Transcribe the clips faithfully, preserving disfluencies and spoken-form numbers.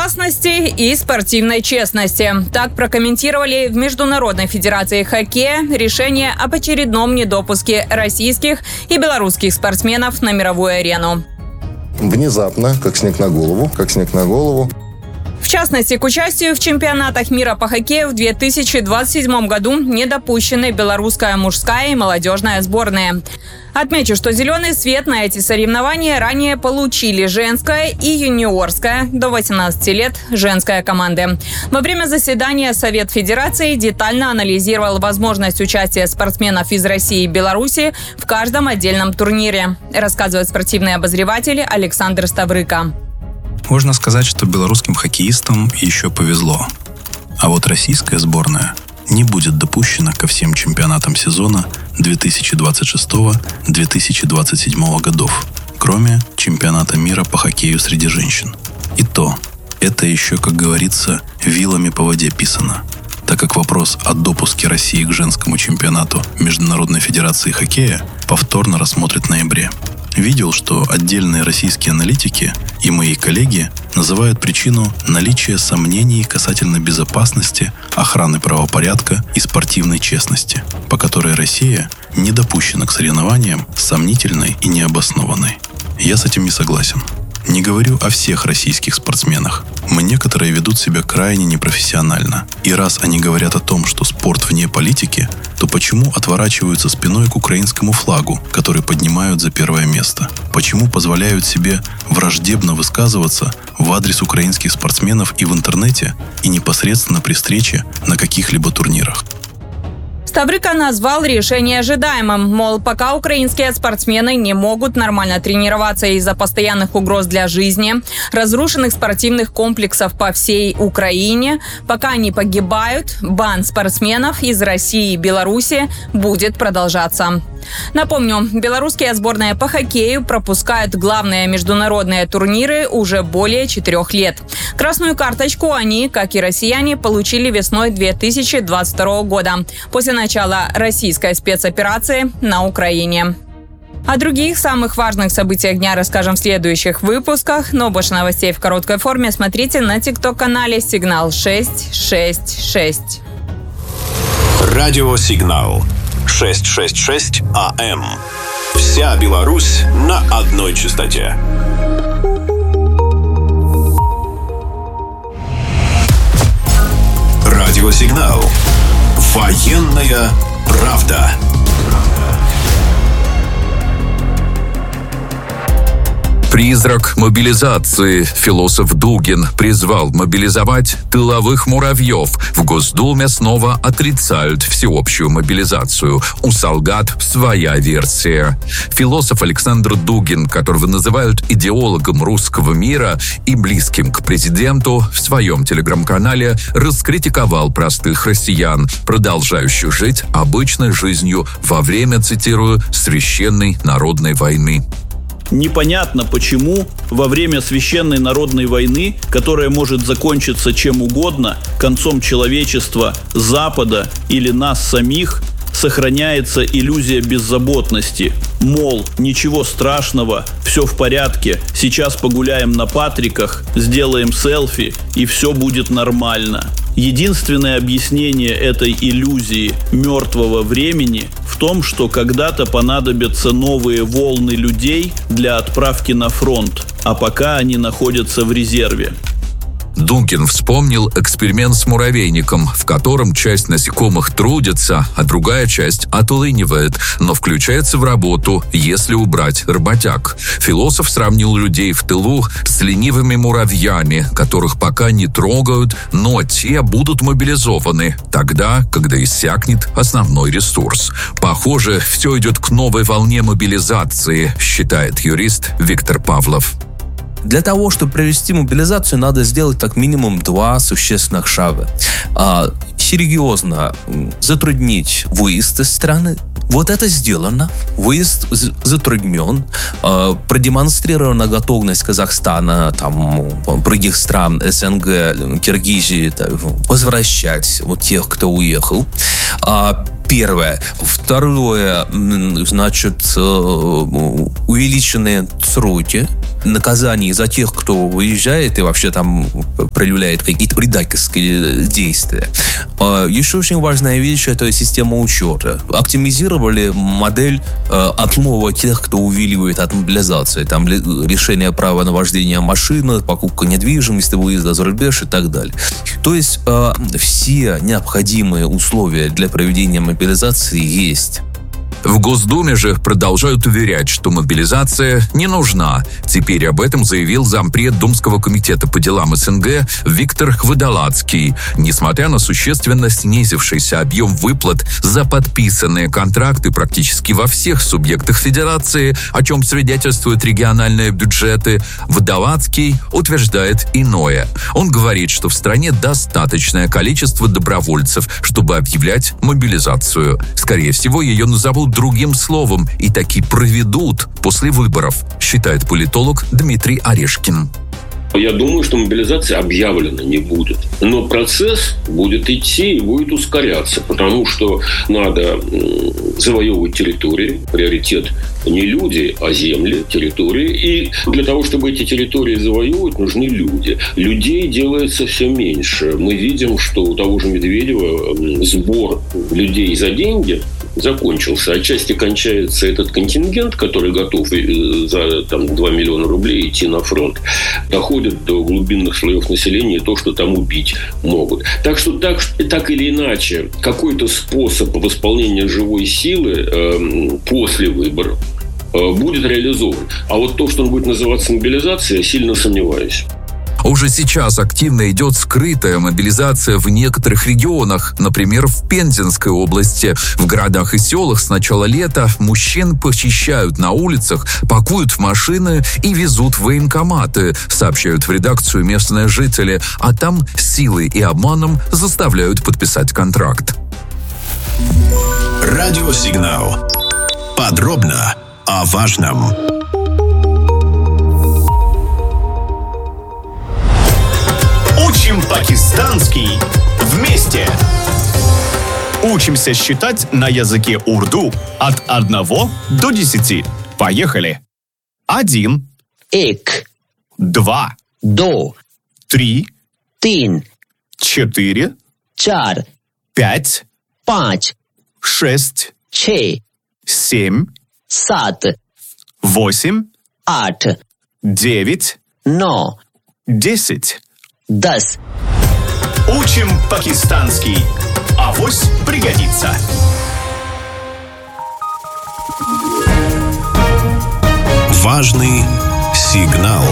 безопасности и спортивной честности. Так прокомментировали в Международной федерации хоккея решение об очередном недопуске российских и белорусских спортсменов на мировую арену. Внезапно, как снег на голову, как снег на голову. В частности, к участию в чемпионатах мира по хоккею в две тысячи двадцать седьмом году не допущены белорусская мужская и молодежная сборные. Отмечу, что зеленый свет на эти соревнования ранее получили женская и юниорская до восемнадцати лет женская команды. Во время заседания Совет Федерации детально анализировал возможность участия спортсменов из России и Беларуси в каждом отдельном турнире, рассказывает спортивный обозреватель Александр Ставрыка. Можно сказать, что белорусским хоккеистам еще повезло. А вот российская сборная не будет допущена ко всем чемпионатам сезона две тысячи двадцать шестого — две тысячи двадцать седьмого годов, кроме чемпионата мира по хоккею среди женщин. И то, это еще, как говорится, вилами по воде писано, так как вопрос о допуске России к женскому чемпионату Международной федерации хоккея повторно рассмотрят в ноябре. Видел, что отдельные российские аналитики и мои коллеги называют причину наличия сомнений касательно безопасности, охраны правопорядка и спортивной честности, по которой Россия не допущена к соревнованиям сомнительной и необоснованной. Я с этим не согласен. Не говорю о всех российских спортсменах. Мы некоторые ведут себя крайне непрофессионально. И раз они говорят о том, что спорт вне политики, то почему отворачиваются спиной к украинскому флагу, который поднимают за первое место? Почему позволяют себе враждебно высказываться в адрес украинских спортсменов и в интернете, и непосредственно при встрече на каких-либо турнирах? Ставрыка назвал решение ожидаемым, мол, пока украинские спортсмены не могут нормально тренироваться из-за постоянных угроз для жизни, разрушенных спортивных комплексов по всей Украине, пока они погибают, бан спортсменов из России и Беларуси будет продолжаться. Напомню, белорусские сборные по хоккею пропускают главные международные турниры уже более четырех лет. Красную карточку они, как и россияне, получили весной две тысячи двадцать второго года, после начала российской спецоперации на Украине. О других самых важных событиях дня расскажем в следующих выпусках, но больше новостей в короткой форме смотрите на тикток-канале «Сигнал шесть шесть шесть». Радио «Сигнал» шестьсот шестьдесят шесть АМ. Вся Беларусь на одной частоте. Радио «Сигнал». Военная правда. Призрак мобилизации. Философ Дугин призвал мобилизовать тыловых муравьев. В Госдуме снова отрицают всеобщую мобилизацию. У солдат своя версия. Философ Александр Дугин, которого называют идеологом русского мира и близким к президенту, в своем телеграм-канале раскритиковал простых россиян, продолжающих жить обычной жизнью во время, цитирую, «священной народной войны». Непонятно, почему во время священной народной войны, которая может закончиться чем угодно, концом человечества, Запада или нас самих, сохраняется иллюзия беззаботности. Мол, ничего страшного, все в порядке, сейчас погуляем на Патриках, сделаем селфи и все будет нормально. Единственное объяснение этой иллюзии мертвого времени в том, что когда-то понадобятся новые волны людей для отправки на фронт, а пока они находятся в резерве. Дугин вспомнил эксперимент с муравейником, в котором часть насекомых трудится, а другая часть отлынивает, но включается в работу, если убрать работяг. Философ сравнил людей в тылу с ленивыми муравьями, которых пока не трогают, но те будут мобилизованы тогда, когда иссякнет основной ресурс. Похоже, все идет к новой волне мобилизации, считает юрист Виктор Павлов. Для того, чтобы провести мобилизацию, надо сделать как минимум два существенных шага. А, серьезно затруднить выезд из страны. Вот это сделано. Выезд затруднен. А, продемонстрирована готовность Казахстана, там, других стран СНГ, Киргизии, так, возвращать вот тех, кто уехал. А, Первое. Второе, значит, увеличенные сроки наказаний за тех, кто выезжает и вообще там проявляет какие-то предательские действия. Еще очень важная вещь – это система учета. Оптимизировали модель отлова тех, кто увиливает от мобилизации. Там решение права на вождение машины, покупка недвижимости, выезда за рубеж и так далее. То есть все необходимые условия для проведения мобилизации есть. В Госдуме же продолжают уверять, что мобилизация не нужна. Теперь об этом заявил зампред Думского комитета по делам СНГ Виктор Хвадолацкий. Несмотря на существенно снизившийся объем выплат за подписанные контракты практически во всех субъектах Федерации, о чем свидетельствуют региональные бюджеты, Хвадолацкий утверждает иное. Он говорит, что в стране достаточное количество добровольцев, чтобы объявлять мобилизацию. Скорее всего, ее назовут другим словом и таки проведут после выборов, считает политолог Дмитрий Орешкин. Я думаю, что мобилизация объявлена не будет. Но процесс будет идти и будет ускоряться, потому что надо завоевывать территории. Приоритет не люди, а земли, территории. И для того, чтобы эти территории завоевывать, нужны люди. Людей делается все меньше. Мы видим, что у того же Медведева сбор людей за деньги закончился. Отчасти кончается этот контингент, который готов за там, два миллиона рублей идти на фронт. Доходит до глубинных слоев населения то, что там убить могут. Так что так, так или иначе, какой-то способ восполнения живой силы э, после выборов э, будет реализован. А вот то, что он будет называться мобилизацией, я сильно сомневаюсь. Уже сейчас активно идет скрытая мобилизация в некоторых регионах, например, в Пензенской области. В городах и селах с начала лета мужчин похищают на улицах, пакуют в машины и везут в военкоматы, сообщают в редакцию местные жители, а там силой и обманом заставляют подписать контракт. Радиосигнал. Подробно о важном. Учим пакистанский вместе. Учимся считать на языке урду от одного до десяти. Поехали. Один. Эк. Два. До. Три. Тин. Четыре. Чар. Пять. Панч. Шесть. Че. Семь. Сат. Восемь. Ат. Девять. Но. Десять. Дас. Учим пакистанский. Авось пригодится. Важный сигнал.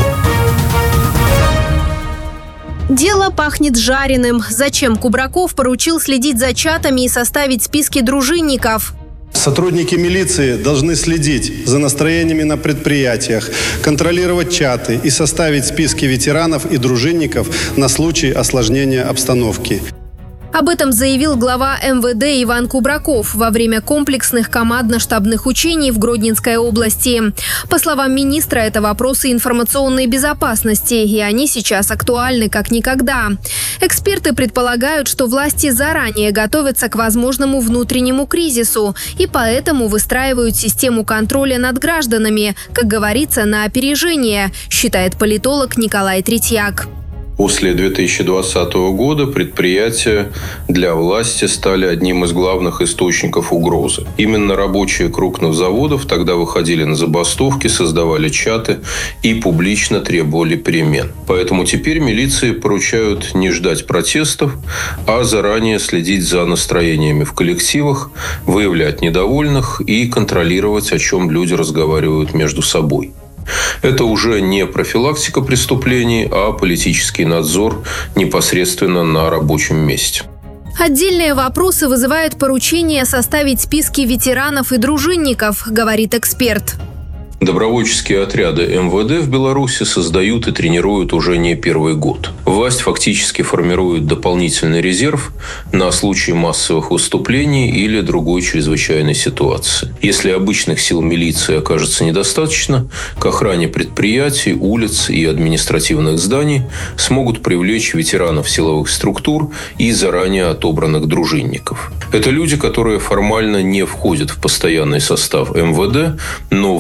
Дело пахнет жареным. Зачем Кубраков поручил следить за чатами и составить списки дружинников? Сотрудники милиции должны следить за настроениями на предприятиях, контролировать чаты и составить списки ветеранов и дружинников на случай осложнения обстановки. Об этом заявил глава эм вэ дэ Иван Кубраков во время комплексных командно-штабных учений в Гродненской области. По словам министра, это вопросы информационной безопасности, и они сейчас актуальны как никогда. Эксперты предполагают, что власти заранее готовятся к возможному внутреннему кризису и поэтому выстраивают систему контроля над гражданами, как говорится, на опережение, считает политолог Николай Третьяк. После две тысячи двадцатого года предприятия для власти стали одним из главных источников угрозы. Именно рабочие крупных заводов тогда выходили на забастовки, создавали чаты и публично требовали перемен. Поэтому теперь милиции поручают не ждать протестов, а заранее следить за настроениями в коллективах, выявлять недовольных и контролировать, о чем люди разговаривают между собой. Это уже не профилактика преступлений, а политический надзор непосредственно на рабочем месте. Отдельные вопросы вызывают поручение составить списки ветеранов и дружинников, говорит эксперт. Добровольческие отряды эм вэ дэ в Беларуси создают и тренируют уже не первый год. Власть фактически формирует дополнительный резерв на случай массовых выступлений или другой чрезвычайной ситуации. Если обычных сил милиции окажется недостаточно, к охране предприятий, улиц и административных зданий смогут привлечь ветеранов силовых структур и заранее отобранных дружинников. Это люди, которые формально не входят в постоянный состав эм вэ дэ, но в нужный момент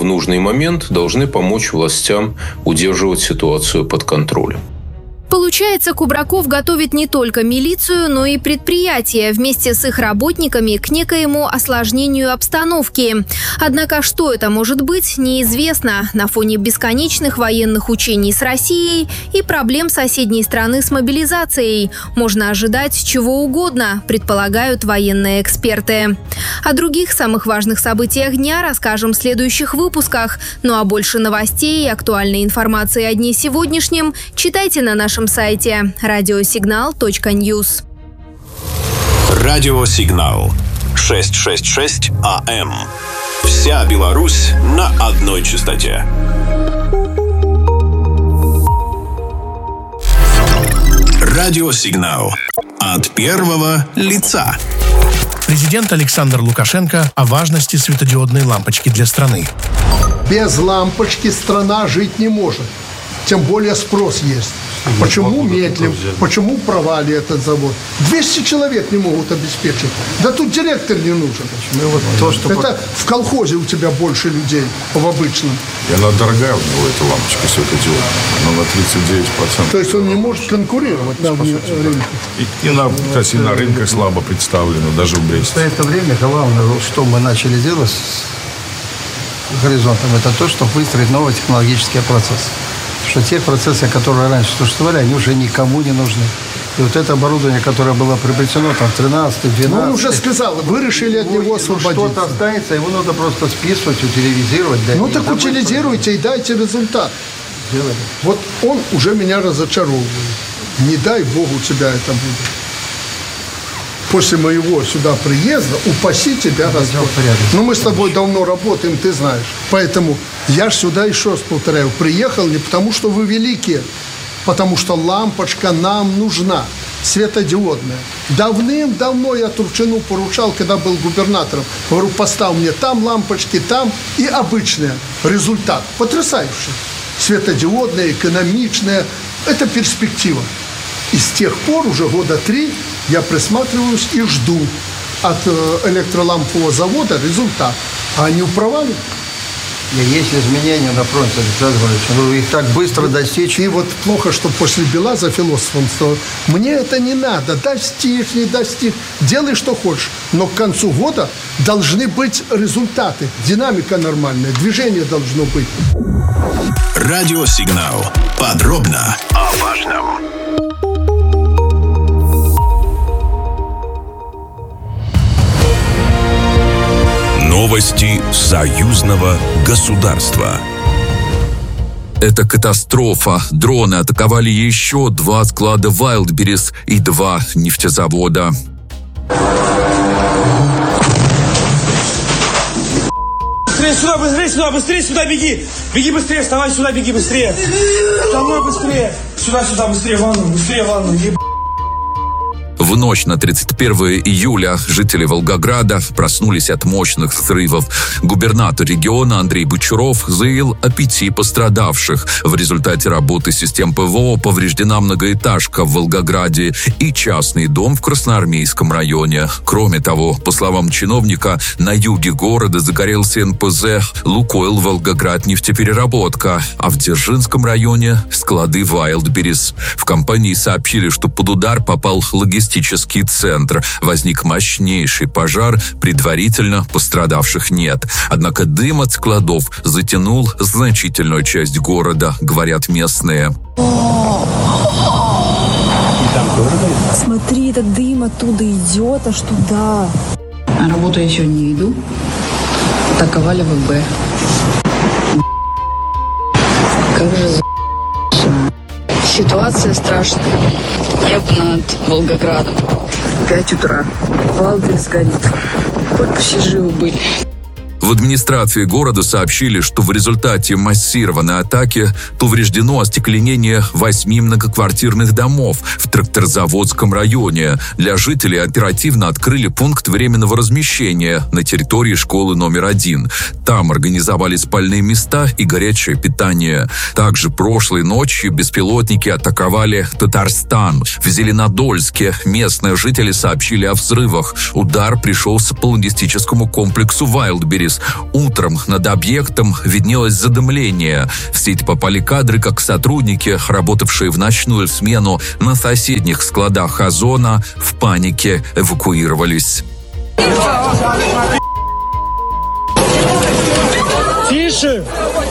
момент должны помочь властям удерживать ситуацию под контролем. Получается, Кубраков готовит не только милицию, но и предприятия вместе с их работниками к некоему осложнению обстановки. Однако, что это может быть, неизвестно. На фоне бесконечных военных учений с Россией и проблем соседней страны с мобилизацией можно ожидать чего угодно, предполагают военные эксперты. О других самых важных событиях дня расскажем в следующих выпусках. Ну а больше новостей и актуальной информации о дне сегодняшнем читайте на нашем сайте радиосигнал точка ньюс. Радиосигнал шестьсот шестьдесят шесть АМ. Вся Беларусь на одной частоте. Радиосигнал от первого лица. Президент Александр Лукашенко о важности светодиодной лампочки для страны. Без лампочки страна жить не может. Тем более спрос есть. Почему медлим? Почему провали этот завод? двести человек не могут обеспечить. Да тут директор не нужен. Вот то, что это по... в колхозе у тебя больше людей в обычном. И она дорогая у него, эта лампочка светодиодная. Она на тридцать девять процентов. То есть он не может конкурировать на рынке. И, и, на, кстати, на рынках слабо представлено, даже в Бресте. В это время главное, что мы начали делать с горизонтом, это то, чтобы выстроить новый технологический процесс. Что те процессы, которые раньше существовали, они уже никому не нужны. И вот это оборудование, которое было приобретено там в тринадцатом, двенадцатом... Ну, он уже сказал, вы решили от него освободиться. Что-то останется, его надо просто списывать, утилизировать. Ну, так утилизируйте и дайте результат. Делали. Вот он уже меня разочаровывает. Не дай Бог у тебя это будет. После моего сюда приезда, упаси тебя Господь. Ну, мы с тобой давно работаем, ты знаешь. Поэтому я ж сюда еще раз повторяю, приехал не потому, что вы великие, потому что лампочка нам нужна, светодиодная. Давным-давно я Турчину поручал, когда был губернатором. Говорю, поставь мне там лампочки, там и обычные. Результат потрясающий. Светодиодная, экономичная. Это перспектива. И с тех пор уже года три я присматриваюсь и жду от электролампового завода результат. А они провалили. Есть изменения на фронте, Александр Иванович. Их так быстро достичь. И вот плохо, что после Бела за философом стал. Мне это не надо. Достичь, не достичь. Делай, что хочешь. Но к концу года должны быть результаты. Динамика нормальная. Движение должно быть. Радиосигнал. Подробно о важном. Новости союзного государства. Это катастрофа. Дроны атаковали еще два склада Wildberries и два нефтезавода. Быстрее сюда, быстрее сюда, быстрее сюда, беги! Беги быстрее, вставай сюда, беги быстрее! Домой быстрее! Сюда, сюда, быстрее, ванну, быстрее, ванну, еб... В ночь на тридцать первое июля жители Волгограда проснулись от мощных взрывов. Губернатор региона Андрей Бочаров заявил о пяти пострадавших. В результате работы систем ПВО повреждена многоэтажка в Волгограде и частный дом в Красноармейском районе. Кроме того, по словам чиновника, на юге города загорелся эн пэ зэ «Лукойл Волгоград нефтепереработка», а в Дзержинском районе склады Wildberries. В компании сообщили, что под удар попал логистический центр. Возник мощнейший пожар, предварительно пострадавших нет. Однако дым от складов затянул значительную часть города, говорят местные. Смотри, этот дым оттуда идет аж туда. На работу я сегодня не иду. Атаковали вэ бэ. Как же за... Ситуация страшная. Небо над Волгоградом. Пять утра. Wildberries горит. Хоть бы все живы были. В администрации города сообщили, что в результате массированной атаки повреждено остекленение восьми многоквартирных домов в Тракторзаводском районе. Для жителей оперативно открыли пункт временного размещения на территории школы номер один. Там организовали спальные места и горячее питание. Также прошлой ночью беспилотники атаковали Татарстан. В Зеленодольске местные жители сообщили о взрывах. Удар пришелся по логистическому комплексу Wildberries, ВЭС. Утром над объектом виднелось задымление. В сеть попали кадры, как сотрудники, работавшие в ночную смену на соседних складах Озона, в панике эвакуировались. Тише!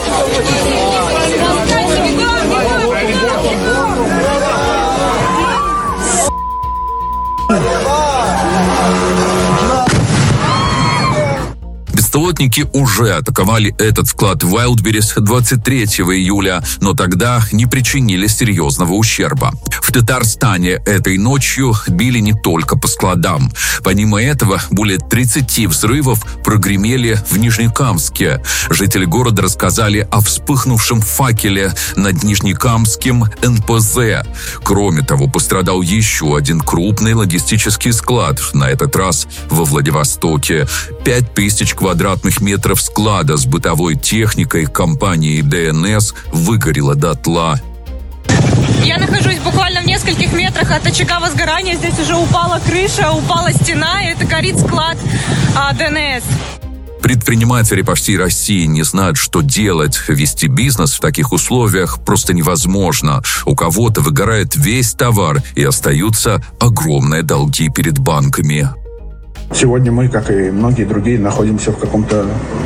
Беспилотники уже атаковали этот склад в Вайлдберрис двадцать третьего июля, но тогда не причинили серьезного ущерба. В Татарстане этой ночью били не только по складам. Помимо этого, более тридцати взрывов прогремели в Нижнекамске. Жители города рассказали о вспыхнувшем факеле над Нижнекамским эн пэ зэ. Кроме того, пострадал еще один крупный логистический склад, на этот раз во Владивостоке. Пять тысяч квадратных метров склада с бытовой техникой компании дэ эн эс выгорело дотла. Я нахожусь буквально в нескольких метрах от очага возгорания. Здесь уже упала крыша, упала стена, и это горит склад а, дэ эн эс. Предприниматели по всей России не знают, что делать. Вести бизнес в таких условиях просто невозможно. У кого-то выгорает весь товар, и остаются огромные долги перед банками. Сегодня мы, как и многие другие, находимся в каком-то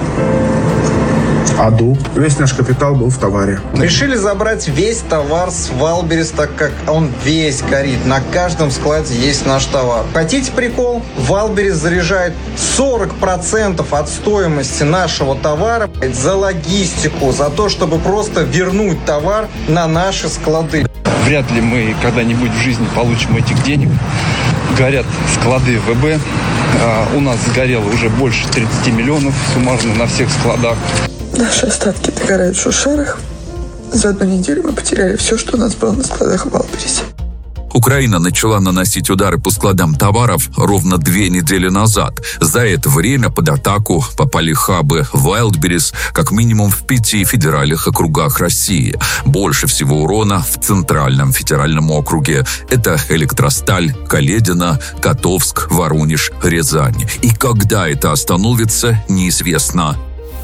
аду. Весь наш капитал был в товаре. Решили забрать весь товар с Вайлдберрис, так как он весь горит. На каждом складе есть наш товар. Хотите прикол? Вайлдберрис заряжает сорок процентов от стоимости нашего товара за логистику, за то, чтобы просто вернуть товар на наши склады. Вряд ли мы когда-нибудь в жизни получим этих денег. Горят склады вэ бэ. А, у нас сгорело уже больше тридцати миллионов суммарно на всех складах. Наши остатки догорают в Шушарах. За одну неделю мы потеряли все, что у нас было на складах в Вайлдберрисе. Украина начала наносить удары по складам товаров ровно две недели назад. За это время под атаку попали хабы Вайлдберрис как минимум в пяти федеральных округах России. Больше всего урона в Центральном федеральном округе. Это Электросталь, Каледино, Котовск, Воронеж, Рязань. И когда это остановится, неизвестно.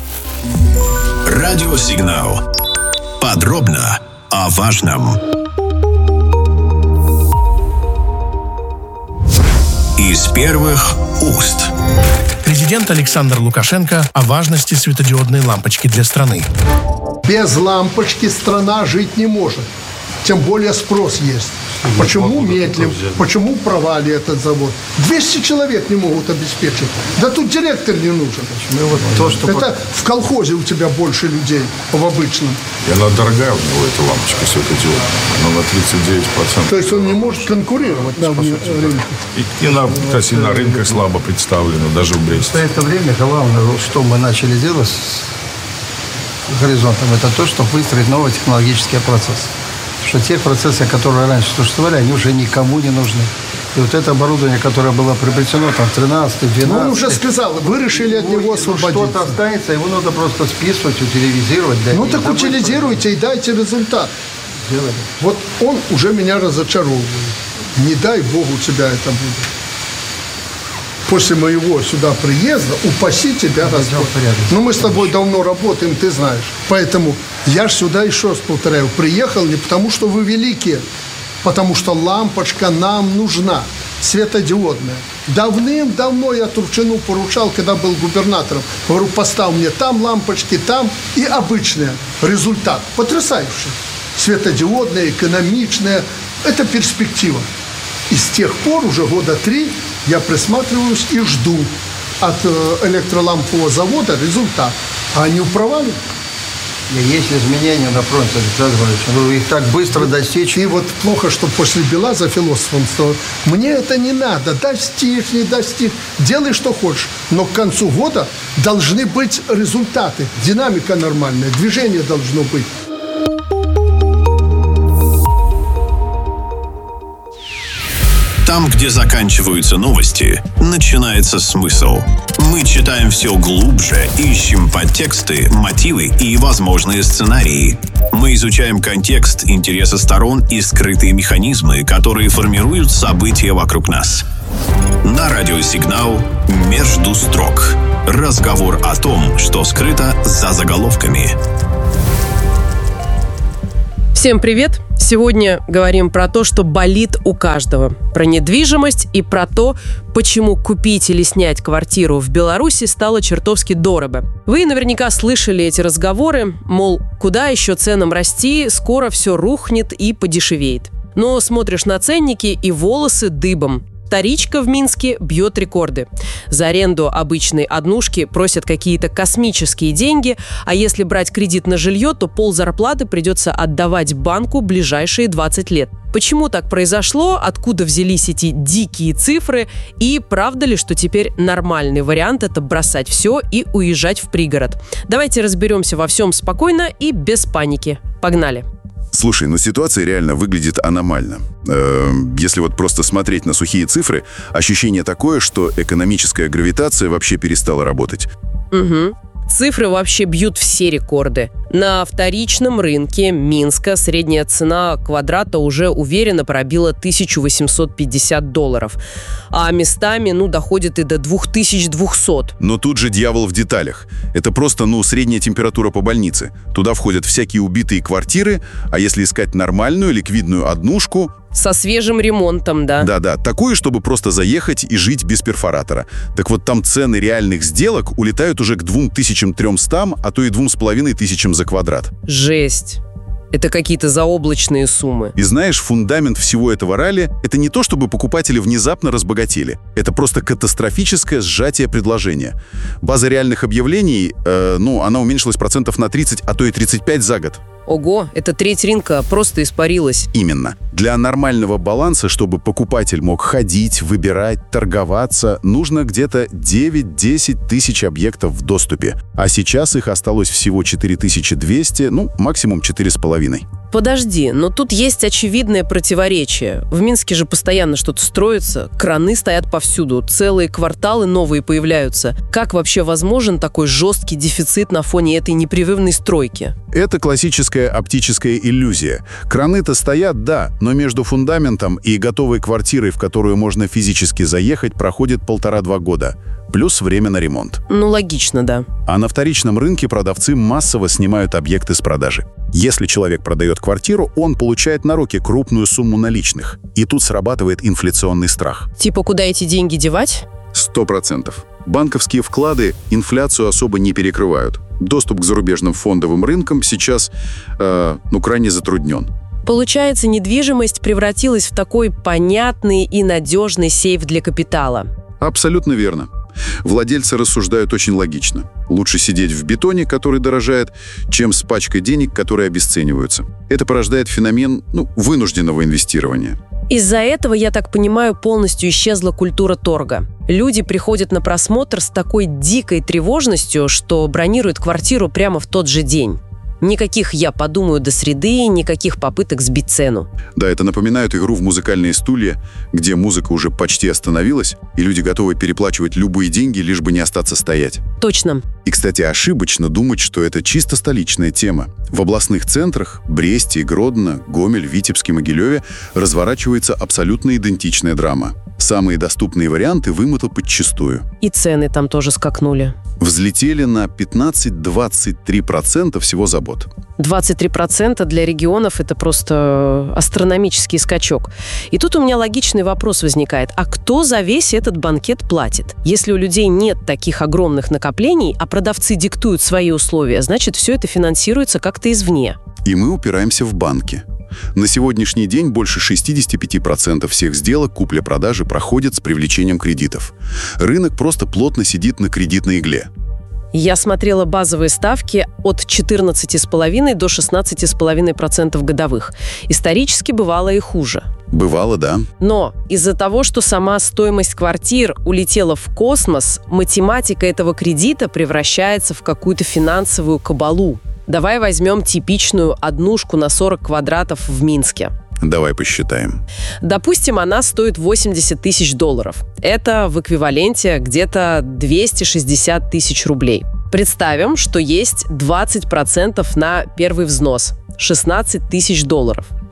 Радиосигнал. Подробно о важном. Из первых уст. Президент Александр Лукашенко о важности светодиодной лампочки для страны. Без лампочки страна жить не может. Тем более спрос есть. Почему медлим? Почему провали этот завод? двести человек не могут обеспечить. Да тут директор не нужен. Вот то, что это в колхозе у тебя больше людей в обычном. И она дорогая у него, эта лампочка светодиодная. Она на тридцать девять процентов. То есть он не может конкурировать на рынке. И, и на, кстати, на рынках слабо представлено, даже в Бресте. В это время главное, что мы начали делать с горизонтом, это то, чтобы выстроить новый технологический процесс. Что те процессы, которые раньше существовали, они уже никому не нужны. И вот это оборудование, которое было приобретено там в тринадцатом, двенадцатом... Ну, он уже сказал, вы решили от него освободиться. Что-то останется, его надо просто списывать, утилизировать. Ну, так утилизируйте и дайте результат. Делали. Вот он уже меня разочаровывает. Не дай Бог у тебя это будет. После моего сюда приезда, упаси тебя Господь. Ну, мы с тобой давно работаем, ты знаешь. Поэтому я ж сюда еще раз повторяю, приехал не потому, что вы великие, потому что лампочка нам нужна, светодиодная. Давным-давно я Турчину поручал, когда был губернатором. Говорю, поставь мне там лампочки, там и обычные. Результат потрясающий. Светодиодная, экономичная. Это перспектива. И с тех пор, уже года три, я присматриваюсь и жду от электролампового завода результат. А они провалили. Есть изменения на фронте, Александр Иванович. Ну, их так быстро достичь. И вот плохо, что после Бела за философом стал. Мне это не надо. Достичь, не достичь. Делай, что хочешь. Но к концу года должны быть результаты. Динамика нормальная. Движение должно быть. Там, где заканчиваются новости, начинается смысл. Мы читаем все глубже, ищем подтексты, мотивы и возможные сценарии. Мы изучаем контекст, интересы сторон и скрытые механизмы, которые формируют события вокруг нас. На радиосигнал «Между строк». Разговор о том, что скрыто за заголовками. Всем привет! Сегодня говорим про то, что болит у каждого. Про недвижимость и про то, почему купить или снять квартиру в Беларуси стало чертовски дорого. Вы наверняка слышали эти разговоры, мол, куда еще ценам расти, скоро все рухнет и подешевеет. Но смотришь на ценники и волосы дыбом. Вторичка в Минске бьет рекорды. За аренду обычной однушки просят какие-то космические деньги, а если брать кредит на жилье, то ползарплаты придется отдавать банку ближайшие двадцать лет. Почему так произошло, откуда взялись эти дикие цифры и правда ли, что теперь нормальный вариант – это бросать все и уезжать в пригород? Давайте разберемся во всем спокойно и без паники. Погнали! Слушай, ну ситуация реально выглядит аномально. Э, если вот просто смотреть на сухие цифры, ощущение такое, что экономическая гравитация вообще перестала работать. Угу. Цифры вообще бьют все рекорды. На вторичном рынке Минска средняя цена квадрата уже уверенно пробила тысяча восемьсот пятьдесят долларов. А местами, ну, доходит и до две тысячи двести. Но тут же дьявол в деталях. Это просто, ну, средняя температура по больнице. Туда входят всякие убитые квартиры, а если искать нормальную ликвидную однушку... Со свежим ремонтом, да. Да-да, такое, чтобы просто заехать и жить без перфоратора. Так вот, там цены реальных сделок улетают уже к двум тысячам тремстам, а то и двум с половиной тысячам за квадрат. Жесть. Это какие-то заоблачные суммы. И знаешь, фундамент всего этого ралли – это не то, чтобы покупатели внезапно разбогатели. Это просто катастрофическое сжатие предложения. База реальных объявлений, э, ну, она уменьшилась процентов на тридцать, а то и тридцать пять за год. Ого, это треть рынка просто испарилась. Именно. Для нормального баланса, чтобы покупатель мог ходить, выбирать, торговаться, нужно где-то девять-десять тысяч объектов в доступе. А сейчас их осталось всего четыре тысячи двести, ну, максимум четыре с половиной. Подожди, но тут есть очевидное противоречие. В Минске же постоянно что-то строится, краны стоят повсюду, целые кварталы новые появляются. Как вообще возможен такой жесткий дефицит на фоне этой непрерывной стройки? Это классическая оптическая иллюзия. Краны-то стоят, да, но между фундаментом и готовой квартирой, в которую можно физически заехать, проходит полтора-два года. Плюс время на ремонт. Ну, логично, да. А на вторичном рынке продавцы массово снимают объекты с продажи. Если человек продает квартиру, он получает на руки крупную сумму наличных. И тут срабатывает инфляционный страх. Типа, куда эти деньги девать? Сто процентов. Банковские вклады инфляцию особо не перекрывают. Доступ к зарубежным фондовым рынкам сейчас, э, ну, крайне затруднен. Получается, недвижимость превратилась в такой понятный и надежный сейф для капитала. Абсолютно верно. Владельцы рассуждают очень логично. Лучше сидеть в бетоне, который дорожает, чем с пачкой денег, которые обесцениваются. Это порождает феномен, ну, вынужденного инвестирования. Из-за этого, я так понимаю, полностью исчезла культура торга. Люди приходят на просмотр с такой дикой тревожностью, что бронируют квартиру прямо в тот же день. Никаких «я подумаю» до среды, никаких попыток сбить цену. Да, это напоминает игру в музыкальные стулья, где музыка уже почти остановилась, и люди готовы переплачивать любые деньги, лишь бы не остаться стоять. Точно. И, кстати, ошибочно думать, что это чисто столичная тема. В областных центрах Бресте, Гродно, Гомель, Витебске, Могилеве разворачивается абсолютно идентичная драма. Самые доступные варианты вымотал подчистую. И цены там тоже скакнули. Взлетели на пятнадцать-двадцать три процента всего за год. двадцать три процента для регионов – это просто астрономический скачок. И тут у меня логичный вопрос возникает. А кто за весь этот банкет платит? Если у людей нет таких огромных накоплений, а продавцы диктуют свои условия, значит, все это финансируется как-то извне. И мы упираемся в банки. На сегодняшний день больше шестьдесят пять процентов всех сделок купли-продажи проходят с привлечением кредитов. Рынок просто плотно сидит на кредитной игле. Я смотрела базовые ставки от четырнадцати с половиной до шестнадцати с половиной процентов годовых. Исторически бывало и хуже. Бывало, да. Но из-за того, что сама стоимость квартир улетела в космос, математика этого кредита превращается в какую-то финансовую кабалу. Давай возьмем типичную однушку на сорок квадратов в Минске. Давай посчитаем. Допустим, она стоит восемьдесят тысяч долларов. Это в эквиваленте где-то двести шестьдесят тысяч рублей. Представим, что есть двадцать процентов на первый взнос – шестнадцать тысяч долларов.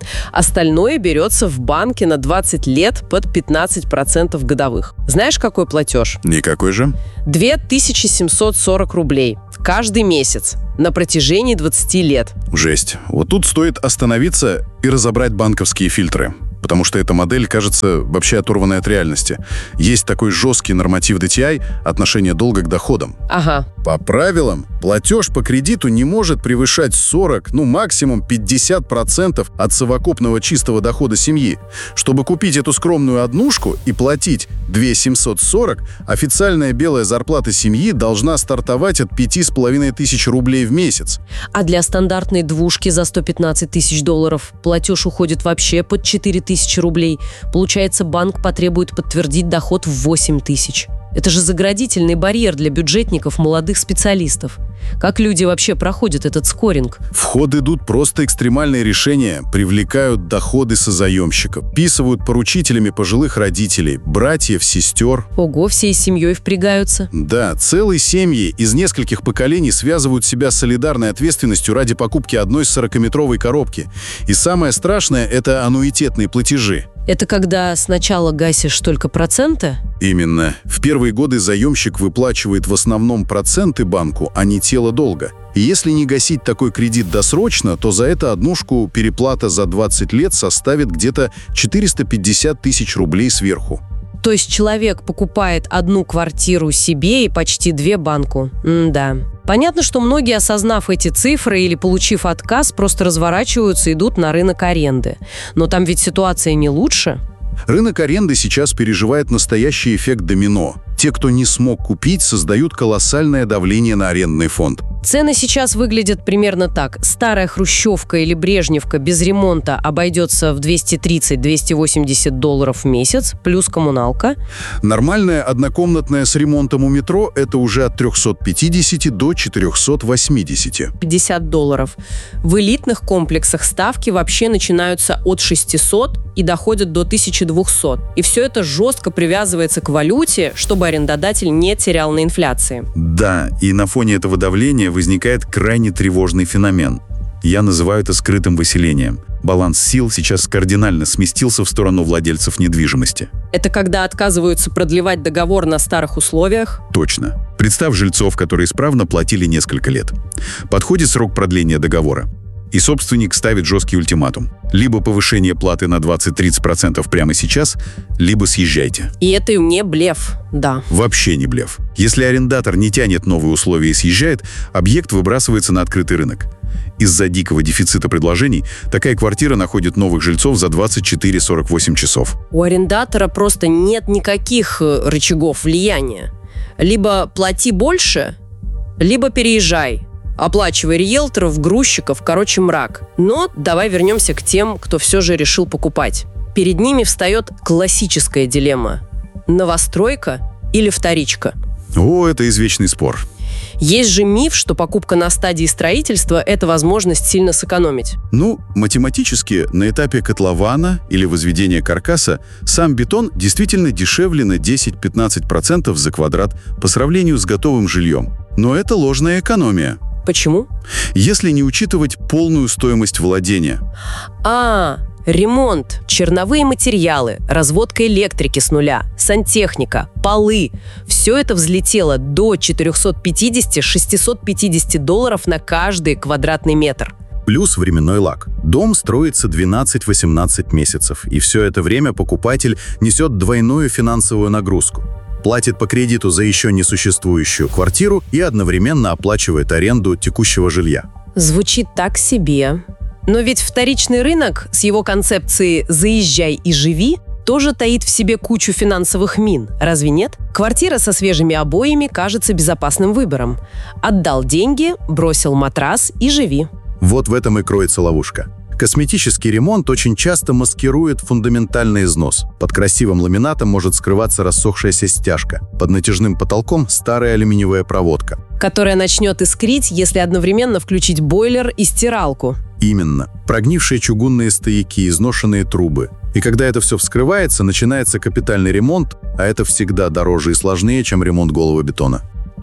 Остальное берется в банке на двадцать лет под пятнадцать процентов годовых. Знаешь, какой платеж? Никакой же. две тысячи семьсот сорок рублей каждый месяц на протяжении двадцати лет. Жесть. Вот тут стоит остановиться и разобрать банковские фильтры. Потому что эта модель кажется вообще оторванной от реальности. Есть такой жесткий норматив ди ти ай – отношение долга к доходам. Ага. По правилам, платеж по кредиту не может превышать сорок, ну максимум пятьдесят процентов от совокупного чистого дохода семьи. Чтобы купить эту скромную однушку и платить две тысячи семьсот сорок, официальная белая зарплата семьи должна стартовать от пяти с половиной тысяч рублей в месяц. А для стандартной двушки за сто пятнадцать тысяч долларов платеж уходит вообще под четыре тысячи рублей. Получается, банк потребует подтвердить доход в восемь тысяч. Это же заградительный барьер для бюджетников, молодых специалистов. Как люди вообще проходят этот скоринг? В ход идут просто экстремальные решения, привлекают доходы созаемщиков, вписывают поручителями пожилых родителей, братьев, сестер. Ого, всей семьей впрягаются. Да, целые семьи из нескольких поколений связывают себя с солидарной ответственностью ради покупки одной сорокаметровой коробки. И самое страшное – это аннуитетные платежи. Это когда сначала гасишь только проценты? Именно. В первые годы заемщик выплачивает в основном проценты банку, а не тело долга. И если не гасить такой кредит досрочно, то за это однушку переплата за двадцать лет составит где-то четыреста пятьдесят тысяч рублей сверху. То есть человек покупает одну квартиру себе и почти две банку. М-да. Понятно, что многие, осознав эти цифры или получив отказ, просто разворачиваются и идут на рынок аренды. Но там ведь ситуация не лучше. Рынок аренды сейчас переживает настоящий эффект домино. Те, кто не смог купить, создают колоссальное давление на арендный фонд. Цены сейчас выглядят примерно так. Старая хрущевка или брежневка без ремонта обойдется в двести тридцать - двести восемьдесят долларов в месяц, плюс коммуналка. Нормальная однокомнатная с ремонтом у метро – это уже от трехсот пятидесяти до четырехсот восьмидесяти. пятьдесят долларов. В элитных комплексах ставки вообще начинаются от шестисот и доходят до тысячи двухсот. И все это жестко привязывается к валюте, чтобы арендодатель не терял на инфляции. Да, и на фоне этого давления возникает крайне тревожный феномен. Я называю это скрытым выселением. Баланс сил сейчас кардинально сместился в сторону владельцев недвижимости. Это когда отказываются продлевать договор на старых условиях? Точно. Представь жильцов, которые исправно платили несколько лет. Подходит срок продления договора. И собственник ставит жесткий ультиматум. Либо повышение платы на двадцать-тридцать процентов прямо сейчас, либо съезжайте. И это не блеф, да. Вообще не блеф. Если арендатор не тянет новые условия и съезжает, объект выбрасывается на открытый рынок. Из-за дикого дефицита предложений такая квартира находит новых жильцов за двадцать четыре - сорок восемь часов. У арендатора просто нет никаких рычагов влияния. Либо плати больше, либо переезжай. Оплачивай риэлторов, грузчиков, короче, мрак. Но давай вернемся к тем, кто все же решил покупать. Перед ними встает классическая дилемма. Новостройка или вторичка? О, это извечный спор. Есть же миф, что покупка на стадии строительства – это возможность сильно сэкономить. Ну, математически, на этапе котлована или возведения каркаса сам бетон действительно дешевле на десять-пятнадцать процентов за квадрат по сравнению с готовым жильем. Но это ложная экономия. Почему? Если не учитывать полную стоимость владения. А, ремонт, черновые материалы, разводка электрики с нуля, сантехника, полы – все это взлетело до четырехсот пятидесяти - шестисот пятидесяти долларов на каждый квадратный метр. Плюс временной лаг. Дом строится двенадцать-восемнадцать месяцев, и все это время покупатель несет двойную финансовую нагрузку. Платит по кредиту за еще не существующую квартиру и одновременно оплачивает аренду текущего жилья. Звучит так себе. Но ведь вторичный рынок с его концепцией «заезжай и живи» тоже таит в себе кучу финансовых мин, разве нет? Квартира со свежими обоями кажется безопасным выбором. Отдал деньги, бросил матрас и живи. Вот в этом и кроется ловушка. Косметический ремонт очень часто маскирует фундаментальный износ. Под красивым ламинатом может скрываться рассохшаяся стяжка. Под натяжным потолком старая алюминиевая проводка, которая начнет искрить, если одновременно включить бойлер и стиралку. Именно. Прогнившие чугунные стояки, изношенные трубы. И когда это все вскрывается, начинается капитальный ремонт, а это всегда дороже и сложнее, чем ремонт голого бетона.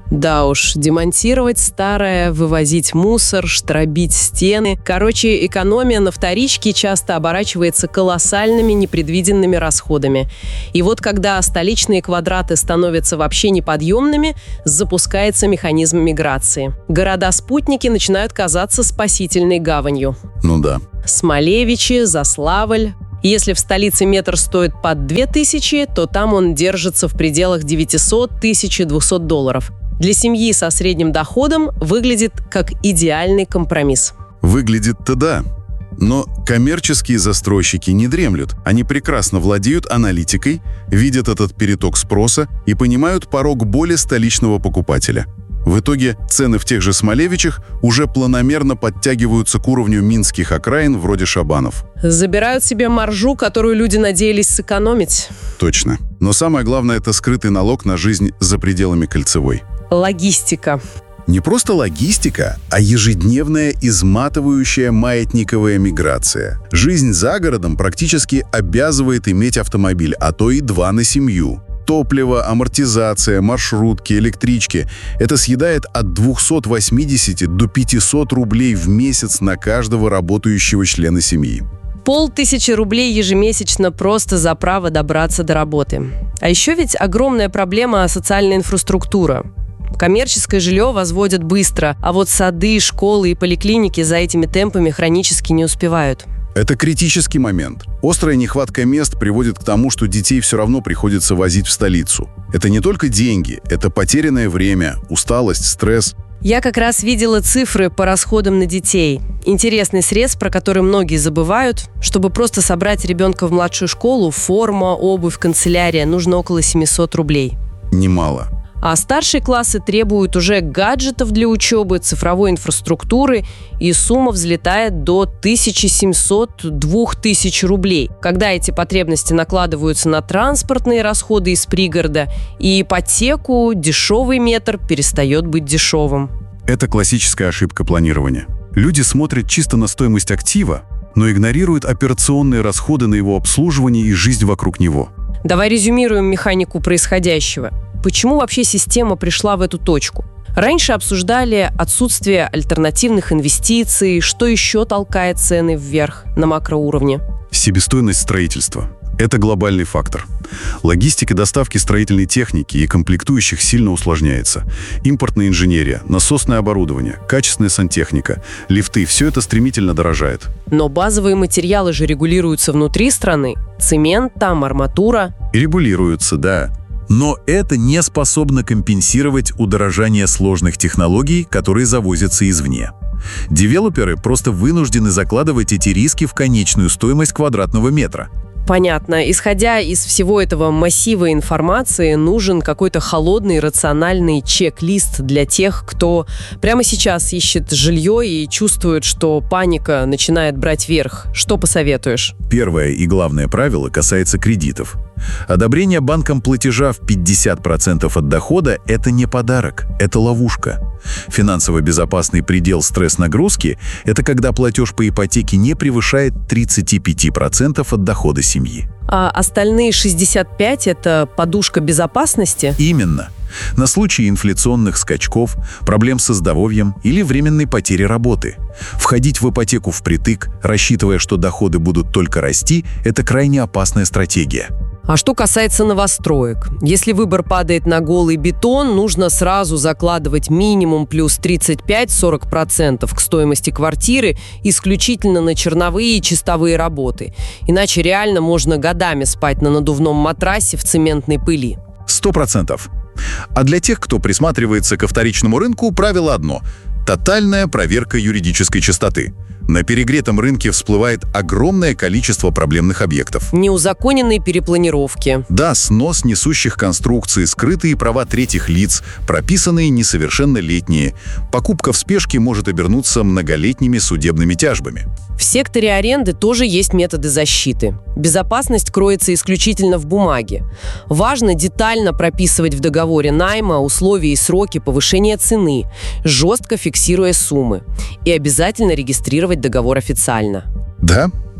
Да уж, демонтировать старое, вывозить мусор, штробить стены. Короче, экономия на вторичке часто оборачивается колоссальными непредвиденными расходами. И вот когда столичные квадраты становятся вообще неподъемными, запускается механизм миграции. Города-спутники начинают казаться спасительной гаванью. Ну да. Смолевичи, Заславль. Если в столице метр стоит под две тысячи, то там он держится в пределах девятьсот — тысяча двести долларов. Для семьи со средним доходом выглядит как идеальный компромисс. Выглядит-то да. Но коммерческие застройщики не дремлют. Они прекрасно владеют аналитикой, видят этот переток спроса и понимают порог боли столичного покупателя. В итоге цены в тех же Смолевичах уже планомерно подтягиваются к уровню минских окраин вроде Шабанов. Забирают себе маржу, которую люди надеялись сэкономить. Точно. Но самое главное – это скрытый налог на жизнь за пределами Кольцевой. Логистика. Не просто логистика, а ежедневная изматывающая маятниковая миграция. Жизнь за городом практически обязывает иметь автомобиль, а то и два на семью. Топливо, амортизация, маршрутки, электрички – это съедает от двухсот восьмидесяти до пятисот рублей в месяц на каждого работающего члена семьи. Полтысячи рублей ежемесячно просто за право добраться до работы. А еще ведь огромная проблема – социальная инфраструктура. Коммерческое жилье возводят быстро, а вот сады, школы и поликлиники за этими темпами хронически не успевают. Это критический момент. Острая нехватка мест приводит к тому, что детей все равно приходится возить в столицу. Это не только деньги, это потерянное время, усталость, стресс. Я как раз видела цифры по расходам на детей. Интересный срез, про который многие забывают. Чтобы просто собрать ребенка в младшую школу, форма, обувь, канцелярия, нужно около семисот рублей. Немало. А старшие классы требуют уже гаджетов для учебы, цифровой инфраструктуры, и сумма взлетает до тысяча семьсот — две тысячи рублей. Когда эти потребности накладываются на транспортные расходы из пригорода и ипотеку, дешевый метр перестает быть дешевым. Это классическая ошибка планирования. Люди смотрят чисто на стоимость актива, но игнорируют операционные расходы на его обслуживание и жизнь вокруг него. Давай резюмируем механику происходящего. Почему вообще система пришла в эту точку? Раньше обсуждали отсутствие альтернативных инвестиций, что еще толкает цены вверх на макроуровне. Себестоимость строительства – это глобальный фактор. Логистика доставки строительной техники и комплектующих сильно усложняется. Импортная инженерия, насосное оборудование, качественная сантехника, лифты – все это стремительно дорожает. Но базовые материалы же регулируются внутри страны. Цемент там, арматура. И регулируются, да. Но это не способно компенсировать удорожание сложных технологий, которые завозятся извне. Девелоперы просто вынуждены закладывать эти риски в конечную стоимость квадратного метра. Понятно. Исходя из всего этого массива информации, нужен какой-то холодный, рациональный чек-лист для тех, кто прямо сейчас ищет жилье и чувствует, что паника начинает брать верх. Что посоветуешь? Первое и главное правило касается кредитов. Одобрение банком платежа в пятьдесят процентов от дохода – это не подарок, это ловушка. Финансово безопасный предел стресс-нагрузки – это когда платеж по ипотеке не превышает тридцать пять процентов от дохода семьи. А остальные шестьдесят пять – это подушка безопасности? Именно. На случай инфляционных скачков, проблем со здоровьем или временной потери работы. Входить в ипотеку впритык, рассчитывая, что доходы будут только расти – это крайне опасная стратегия. А что касается новостроек? Если выбор падает на голый бетон, нужно сразу закладывать минимум плюс тридцать пять — сорок процентов к стоимости квартиры исключительно на черновые и чистовые работы. Иначе реально можно годами спать на надувном матрасе в цементной пыли. Сто процентов. А для тех, кто присматривается ко вторичному рынку, правило одно – тотальная проверка юридической чистоты. На перегретом рынке всплывает огромное количество проблемных объектов. Неузаконенные перепланировки. Да, снос несущих конструкций, скрытые права третьих лиц, прописанные несовершеннолетние. Покупка в спешке может обернуться многолетними судебными тяжбами. В секторе аренды тоже есть методы защиты. Безопасность кроется исключительно в бумаге. Важно детально прописывать в договоре найма условия и сроки повышения цены, жестко фиксируя суммы. И обязательно регистрировать договор официально. Да,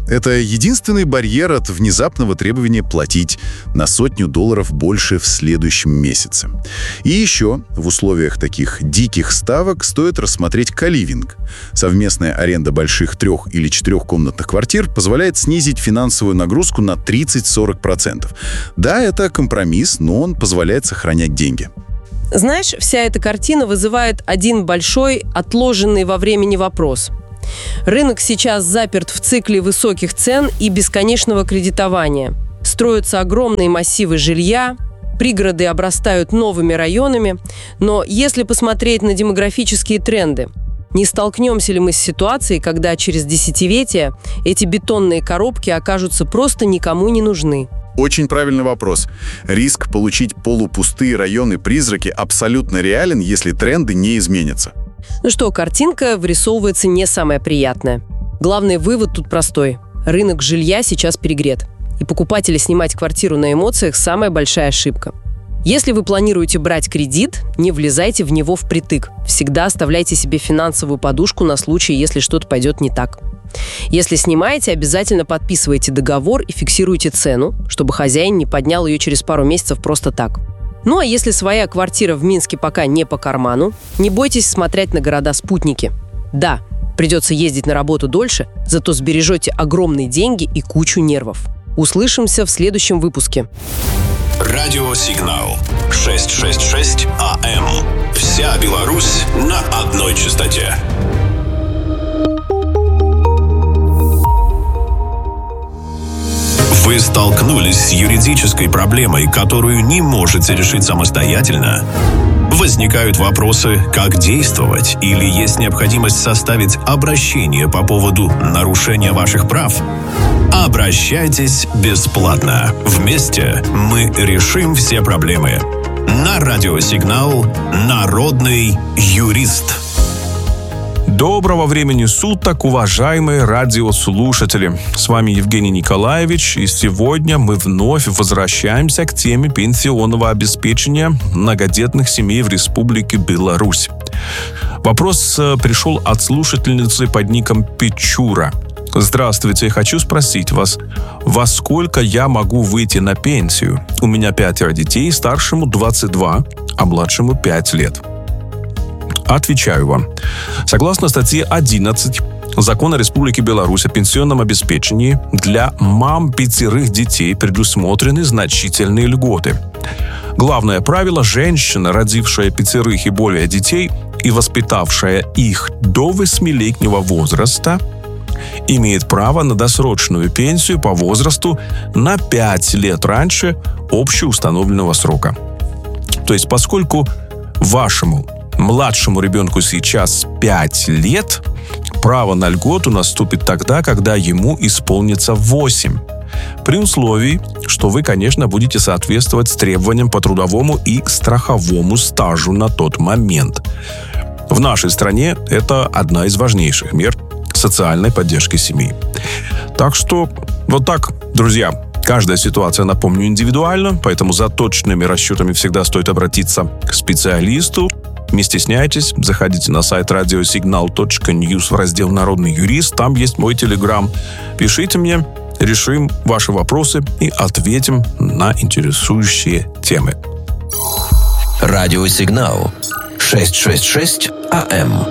Это единственный барьер от внезапного требования платить на сотню долларов больше в следующем месяце. И еще в условиях таких диких ставок стоит рассмотреть коливинг. Совместная аренда больших трех- или четырехкомнатных квартир позволяет снизить финансовую нагрузку на тридцать-сорок процентов. Да, это компромисс, но он позволяет сохранять деньги. Знаешь, вся эта картина вызывает один большой, отложенный во времени вопрос. Рынок сейчас заперт в цикле высоких цен и бесконечного кредитования. Строятся огромные массивы жилья, пригороды обрастают новыми районами. Но если посмотреть на демографические тренды, не столкнемся ли мы с ситуацией, когда через десятилетия эти бетонные коробки окажутся просто никому не нужны? Очень правильный вопрос. Риск получить полупустые районы-призраки абсолютно реален, если тренды не изменятся. Ну что, картинка вырисовывается не самая приятная. Главный вывод тут простой. Рынок жилья сейчас перегрет. И покупатели снимать квартиру на эмоциях – самая большая ошибка. Если вы планируете брать кредит, не влезайте в него впритык. Всегда оставляйте себе финансовую подушку на случай, если что-то пойдет не так. Если снимаете, обязательно подписывайте договор и фиксируйте цену, чтобы хозяин не поднял ее через пару месяцев просто так. Ну а если своя квартира в Минске пока не по карману, не бойтесь смотреть на города-спутники. Да, придется ездить на работу дольше, зато сбережете огромные деньги и кучу нервов. Услышимся в следующем выпуске. Радиосигнал шестьсот шестьдесят шесть АМ. Вся Беларусь на одной частоте. Вы столкнулись с юридической проблемой, которую не можете решить самостоятельно? Возникают вопросы, как действовать, или есть необходимость составить обращение по поводу нарушения ваших прав? Обращайтесь бесплатно. Вместе мы решим все проблемы. На радиосигнал «Народный юрист». Доброго времени суток, уважаемые радиослушатели. С вами Евгений Николаевич, и сегодня мы вновь возвращаемся к теме пенсионного обеспечения многодетных семей в Республике Беларусь. Вопрос пришел от слушательницы под ником Печура. Здравствуйте, хочу спросить вас, во сколько я могу выйти на пенсию? У меня пятеро детей, старшему двадцать два, а младшему пять лет. Отвечаю вам. Согласно статье одиннадцать Закона Республики Беларусь о пенсионном обеспечении, для мам пятерых детей предусмотрены значительные льготы. Главное правило: женщина, родившая пятерых и более детей и воспитавшая их до восьмилетнего возраста, имеет право на досрочную пенсию по возрасту на пять лет раньше общеустановленного срока. То есть, поскольку вашему младшему ребенку сейчас пять лет, право на льготу наступит тогда, когда ему исполнится восемь. При условии, что вы, конечно, будете соответствовать требованиям по трудовому и страховому стажу на тот момент. В нашей стране это одна из важнейших мер социальной поддержки семьи. Так что вот так, друзья. Каждая ситуация, напомню, индивидуальна, поэтому за точными расчетами всегда стоит обратиться к специалисту. Не стесняйтесь, заходите на сайт радиосигнал точка ньюс в раздел «Народный юрист». Там есть мой телеграм. Пишите мне, решим ваши вопросы и ответим на интересующие темы. Радиосигнал шестьсот шестьдесят шесть АМ.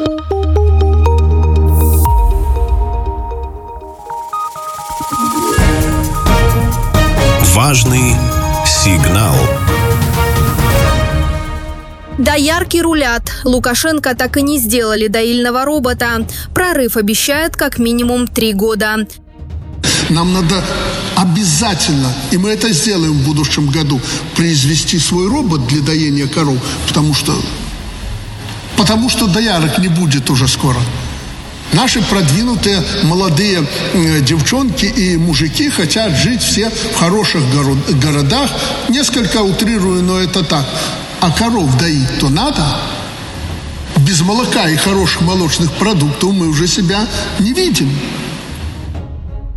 Важный сигнал. Доярки рулят. Лукашенко так и не сделали доильного робота. Прорыв обещает как минимум три года. Нам надо обязательно, и мы это сделаем в будущем году, произвести свой робот для доения коров, потому что, потому что доярок не будет уже скоро. Наши продвинутые молодые э, девчонки и мужики хотят жить все в хороших горо- городах. Несколько утрирую, но это так. А коров доить-то надо. Без молока и хороших молочных продуктов мы уже себя не видим.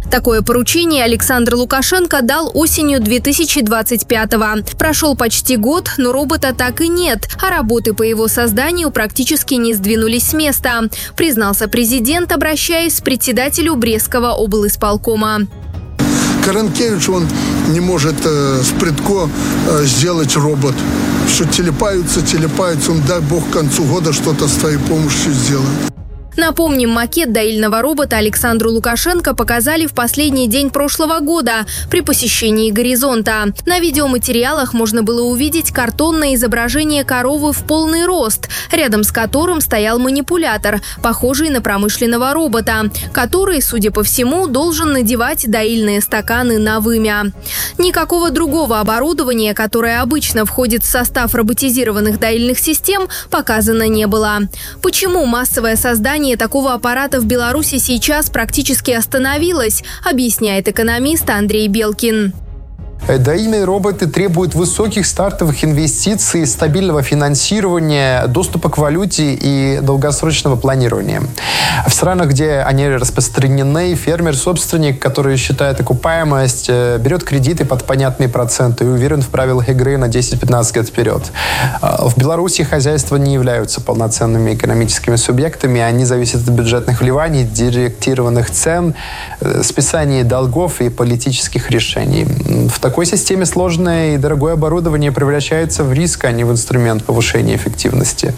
Такое поручение Александр Лукашенко дал осенью две тысячи двадцать пятого. Прошел почти год, но робота так и нет, а работы по его созданию практически не сдвинулись с места, признался президент, обращаясь к председателю Брестского облисполкома. Каранкевич, он не может э, с Прядко э, сделать робот. Что телепаются, телепаются, он, дай бог, к концу года что-то с твоей помощью сделает. Напомним, макет доильного робота Александру Лукашенко показали в последний день прошлого года при посещении «Горизонта». На видеоматериалах можно было увидеть картонное изображение коровы в полный рост, рядом с которым стоял манипулятор, похожий на промышленного робота, который, судя по всему, должен надевать доильные стаканы на вымя. Никакого другого оборудования, которое обычно входит в состав роботизированных доильных систем, показано не было. Почему массовое создание такого аппарата в Беларуси сейчас практически остановилось, объясняет экономист Андрей Белкин. Доильные роботы требуют высоких стартовых инвестиций, стабильного финансирования, доступа к валюте и долгосрочного планирования. В странах, где они распространены, фермер-собственник, который считает окупаемость, берет кредиты под понятные проценты и уверен в правилах игры на десять-пятнадцать лет вперед. В Беларуси хозяйства не являются полноценными экономическими субъектами, они зависят от бюджетных вливаний, директированных цен, списания долгов и политических решений. В В такой системе сложное и дорогое оборудование превращается в риск, а не в инструмент повышения эффективности.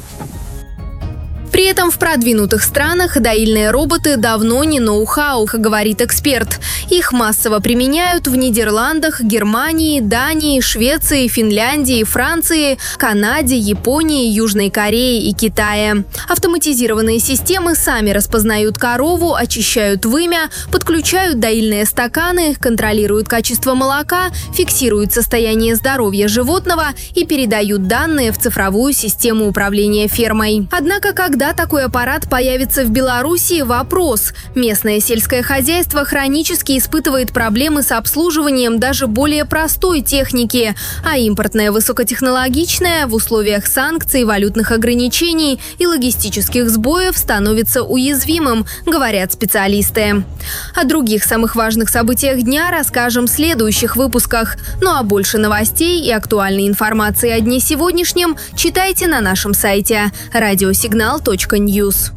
При этом в продвинутых странах доильные роботы давно не ноу-хау, говорит эксперт. Их массово применяют в Нидерландах, Германии, Дании, Швеции, Финляндии, Франции, Канаде, Японии, Южной Корее и Китае. Автоматизированные системы сами распознают корову, очищают вымя, подключают доильные стаканы, контролируют качество молока, фиксируют состояние здоровья животного и передают данные в цифровую систему управления фермой. Однако, когда такой аппарат появится в Беларуси – вопрос. Местное сельское хозяйство хронически испытывает проблемы с обслуживанием даже более простой техники, а импортное высокотехнологичное в условиях санкций, валютных ограничений и логистических сбоев становится уязвимым, говорят специалисты. О других самых важных событиях дня расскажем в следующих выпусках. Ну а больше новостей и актуальной информации о дне сегодняшнем читайте на нашем сайте радиосигнал точка ньюс.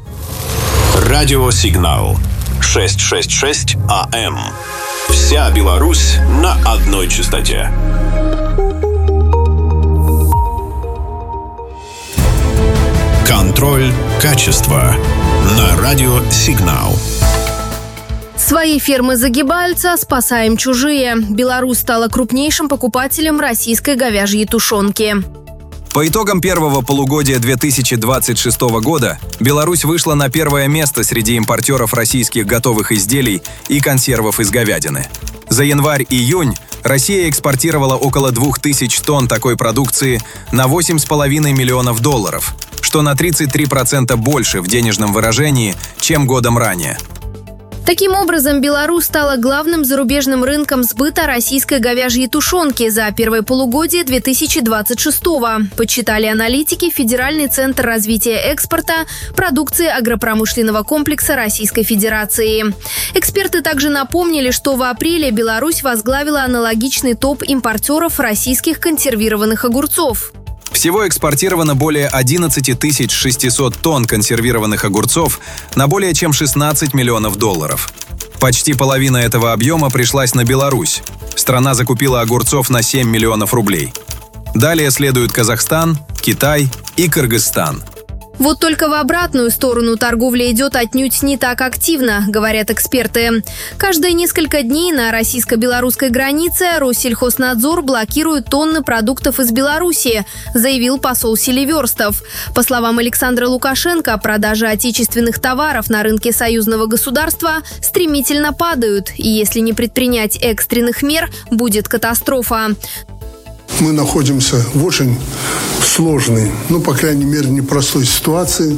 Радиосигнал шестьсот шестьдесят шесть АМ. Вся Беларусь на одной частоте. Контроль качества на радиосигнал. Свои фермы загибаются, спасаем чужие. Беларусь стала крупнейшим покупателем российской говяжьей тушенки. По итогам первого полугодия две тысячи двадцать шестого года Беларусь вышла на первое место среди импортеров российских готовых изделий и консервов из говядины. За январь-июнь Россия экспортировала около двух тысяч тонн такой продукции на восемь с половиной миллионов долларов, что на тридцать три процента больше в денежном выражении, чем годом ранее. Таким образом, Беларусь стала главным зарубежным рынком сбыта российской говяжьей тушенки за первое полугодие две тысячи двадцать шестого, подсчитали аналитики Федеральный центр развития экспорта продукции агропромышленного комплекса Российской Федерации. Эксперты также напомнили, что в апреле Беларусь возглавила аналогичный топ импортеров российских консервированных огурцов. Всего экспортировано более одиннадцать тысяч шестьсот тонн консервированных огурцов на более чем шестнадцать миллионов долларов. Почти половина этого объема пришлась на Беларусь. Страна закупила огурцов на семь миллионов рублей. Далее следуют Казахстан, Китай и Кыргызстан. Вот только в обратную сторону торговля идет отнюдь не так активно, говорят эксперты. Каждые несколько дней на российско-белорусской границе Россельхознадзор блокирует тонны продуктов из Беларуси, заявил посол Селиверстов. По словам Александра Лукашенко, продажи отечественных товаров на рынке союзного государства стремительно падают, и если не предпринять экстренных мер, будет катастрофа. Мы находимся в очень сложной, ну, по крайней мере, непростой ситуации.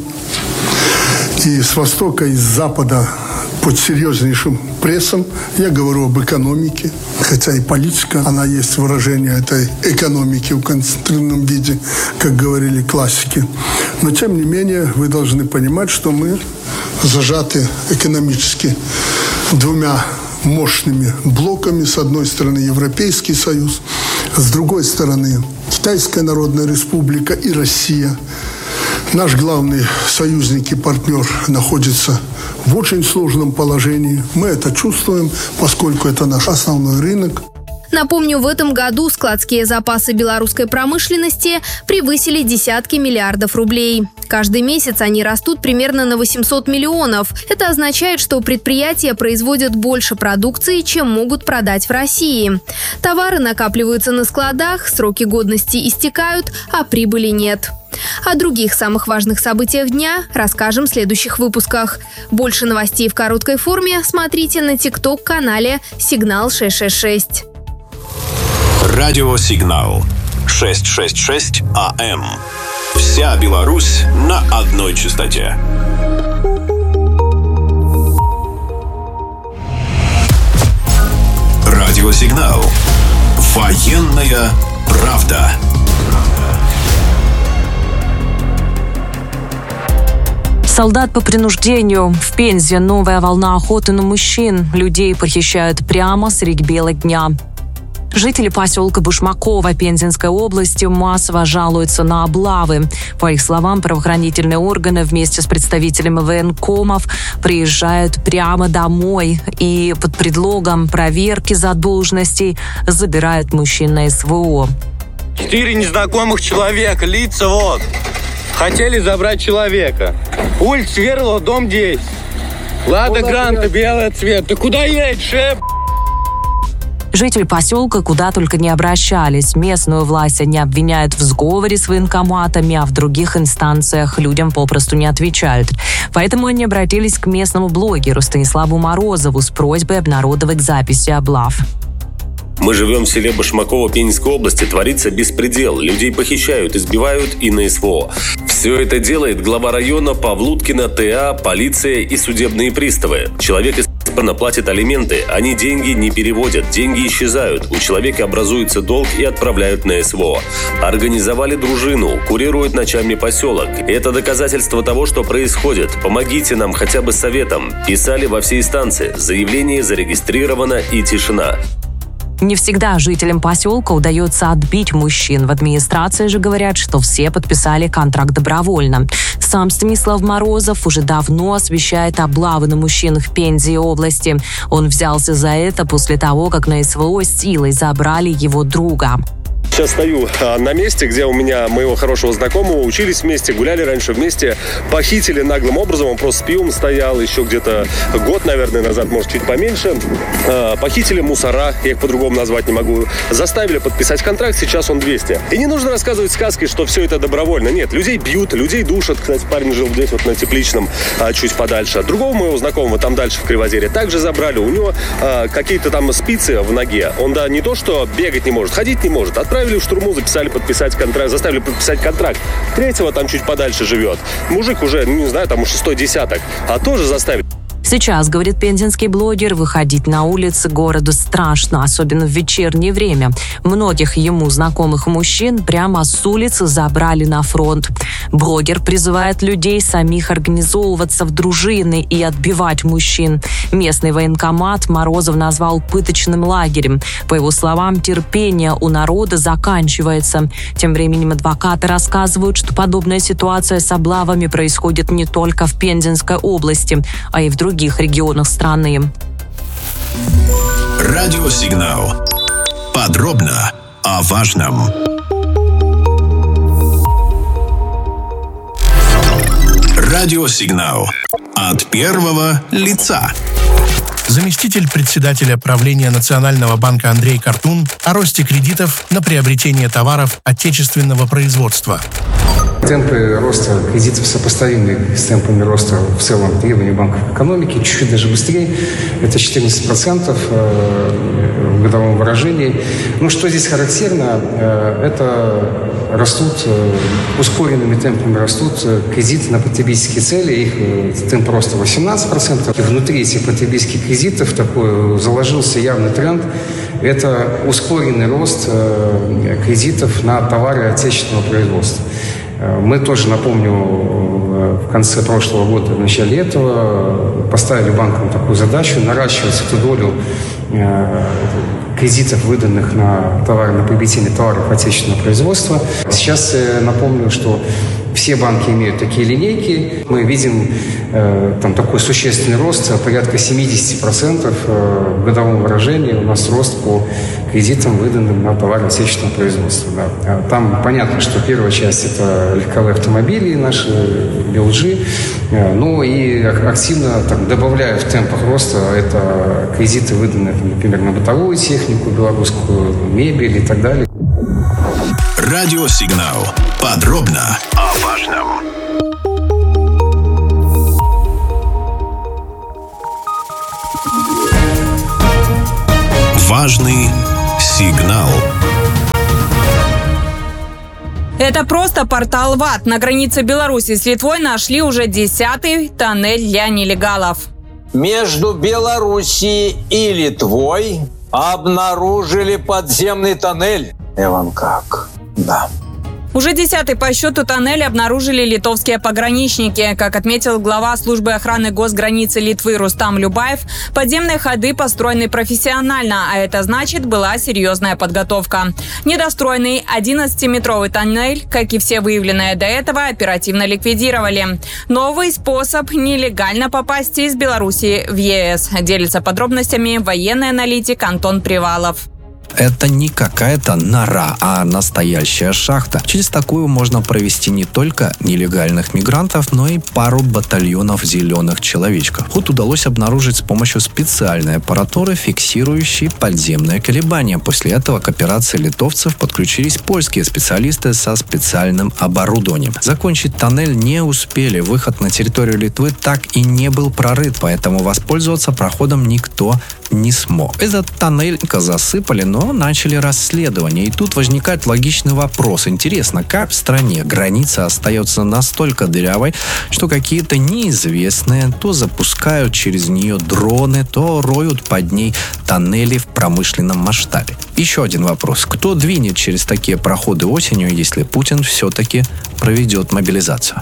И с востока, и с запада под серьезнейшим прессом. Я говорю об экономике, хотя и политика, она есть выражение этой экономики в концентрированном виде, как говорили классики. Но, тем не менее, вы должны понимать, что мы зажаты экономически двумя мощными блоками. С одной стороны Европейский Союз, с другой стороны Китайская Народная Республика и Россия. Наш главный союзник и партнер находится в очень сложном положении. Мы это чувствуем, поскольку это наш основной рынок. Напомню, в этом году складские запасы белорусской промышленности превысили десятки миллиардов рублей. Каждый месяц они растут примерно на восемьсот миллионов. Это означает, что предприятия производят больше продукции, чем могут продать в России. Товары накапливаются на складах, сроки годности истекают, а прибыли нет. О других самых важных событиях дня расскажем в следующих выпусках. Больше новостей в короткой форме смотрите на тикток-канале «Сигнал шесть шесть шесть». Радиосигнал шестьсот шестьдесят шесть АМ. Вся Беларусь на одной частоте. Радиосигнал. Военная правда. Солдат по принуждению. В Пензе новая волна охоты на мужчин. Людей похищают прямо средь бела дня. Жители поселка Башмакова Пензенской области массово жалуются на облавы. По их словам, правоохранительные органы вместе с представителями военкомов приезжают прямо домой и под предлогом проверки задолженностей забирают мужчин на СВО. Четыре незнакомых человека, лица вот. Хотели забрать человека. Улица Сверлова, дом десять. Лада Гранта, белый цвет. Ты куда едешь, э? Жители поселка куда только не обращались. Местную власть они обвиняют в сговоре с военкоматами, а в других инстанциях людям попросту не отвечают. Поэтому они обратились к местному блогеру Станиславу Морозову с просьбой обнародовать записи облав. Мы живем в селе Башмаково Пензенской области. Творится беспредел. Людей похищают, избивают и на СВО. Все это делает глава района Павлуткина, ТА, полиция и судебные приставы. Человек исправно платит алименты. Они деньги не переводят. Деньги исчезают. У человека образуется долг и отправляют на СВО. Организовали дружину. Курируют ночами поселок. Это доказательство того, что происходит. Помогите нам хотя бы советом. Писали во все инстанции. Заявление зарегистрировано и тишина. Не всегда жителям поселка удается отбить мужчин. В администрации же говорят, что все подписали контракт добровольно. Сам Станислав Морозов уже давно освещает облавы на мужчин в Пензе и области. Он взялся за это после того, как на СВО силой забрали его друга. Сейчас стою на месте, где у меня моего хорошего знакомого учились вместе, гуляли раньше вместе, похитили наглым образом, он просто с пивом стоял еще где-то год, наверное, назад, может, чуть поменьше. Похитили мусора, я их по-другому назвать не могу, заставили подписать контракт, сейчас он двести. И не нужно рассказывать сказки, что все это добровольно. Нет, людей бьют, людей душат. Кстати, парень жил здесь вот на Тепличном, чуть подальше. Другого моего знакомого там дальше в Кривозере также забрали. У него какие-то там спицы в ноге. Он, да, не то, что бегать не может, ходить не может. Отправили в штурму, записали подписать контракт, заставили подписать контракт. Третьего там чуть подальше живет. Мужик уже, не знаю, там шестой десяток, а тоже заставили. Сейчас, говорит пензенский блогер, выходить на улицы города страшно, особенно в вечернее время. Многих ему знакомых мужчин прямо с улицы забрали на фронт. Блогер призывает людей самих организовываться в дружины и отбивать мужчин. Местный военкомат Морозов назвал пыточным лагерем. По его словам, терпение у народа заканчивается. Тем временем адвокаты рассказывают, что подобная ситуация с облавами происходит не только в Пензенской области, а и в других других регионах страны. Радиосигнал. Подробно о важном. Радиосигнал. От первого лица. Заместитель председателя правления Национального банка Андрей Картун о росте кредитов на приобретение товаров отечественного производства. Темпы роста кредитов сопоставимы с темпами роста в целом требований банков экономики, чуть-чуть даже быстрее. Это четырнадцать процентов в годовом выражении. Ну, что здесь характерно, это растут, ускоренными темпами растут кредиты на потребительские цели. Их темп роста восемнадцать процентов. И внутри этих потребительских кредитов такой заложился явный тренд. Это ускоренный рост кредитов на товары отечественного производства. Мы тоже, напомню, в конце прошлого года, в начале этого поставили банкам такую задачу наращивать эту долю кредитов, выданных на товары, на приобретение товаров отечественного производства. Сейчас напомню, что все банки имеют такие линейки. Мы видим э, там такой существенный рост, порядка семьдесят процентов э, в годовом выражении у нас рост по кредитам, выданным на товары отечественного производства. Да. Там понятно, что первая часть – это легковые автомобили, наши би эл джи, э, ну и активно там, добавляя в темпах роста это кредиты, выданные, например, на бытовую технику, белорусскую мебель и так далее. Радиосигнал. Подробно о важном. Важный сигнал. Это просто портал ВАТ. На границе Беларуси с Литвой нашли уже десятый тоннель для нелегалов. Между Белоруссией и Литвой обнаружили подземный тоннель. И вам как? Да. Уже десятый по счету тоннель обнаружили литовские пограничники. Как отметил глава службы охраны госграницы Литвы Рустам Любаев, подземные ходы построены профессионально, а это значит, была серьезная подготовка. Недостроенный одиннадцатиметровый тоннель, как и все выявленные до этого, оперативно ликвидировали. Новый способ нелегально попасть из Беларуси в е эс. Делится подробностями военный аналитик Антон Привалов. Это не какая-то нора, а настоящая шахта. Через такую можно провести не только нелегальных мигрантов, но и пару батальонов зеленых человечков. Ход удалось обнаружить с помощью специальной аппаратуры, фиксирующей подземные колебания. После этого к операции литовцев подключились польские специалисты со специальным оборудованием. Закончить тоннель не успели. Выход на территорию Литвы так и не был прорыт, поэтому воспользоваться проходом никто не смог. Этот тоннель засыпали, но начали расследование. И тут возникает логичный вопрос. Интересно, как в стране граница остается настолько дырявой, что какие-то неизвестные то запускают через нее дроны, то роют под ней тоннели в промышленном масштабе. Еще один вопрос. Кто двинет через такие проходы осенью, если Путин все-таки проведет мобилизацию?